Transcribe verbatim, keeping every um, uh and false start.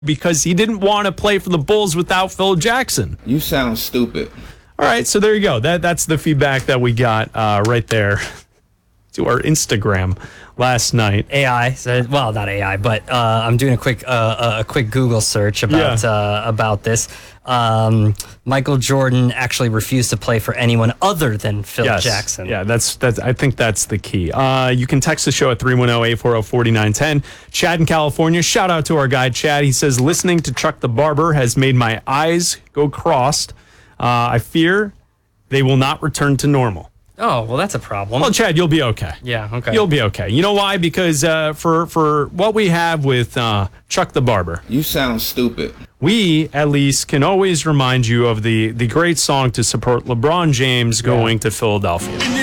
because he didn't want to play for the Bulls without Phil Jackson. You sound stupid. All right, so there you go. That That's the feedback that we got uh, right there to our Instagram last night. A I said, well, not A I, but uh, I'm doing a quick uh, a quick Google search about Yeah. uh, about this. Um, Michael Jordan actually refused to play for anyone other than Phil Yes. Jackson. Yeah, that's that's. I think that's the key. Uh, you can text the show at three one zero, eight four zero, four nine one zero. Chad in California, shout out to our guy Chad. He says, listening to Chuck the Barber has made my eyes go crossed. Uh, I fear they will not return to normal. Oh, well, that's a problem. Well, Chad, you'll be okay. Yeah, okay. You'll be okay. You know why? Because uh, for, for what we have with uh, Chuck the Barber, You sound stupid. we at least can always remind you of the, the great song to support LeBron James going to Philadelphia.